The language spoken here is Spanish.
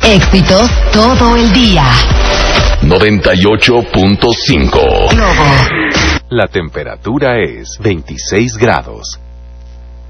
Éxitos todo el día. 98.5. Globo. La temperatura es 26 grados.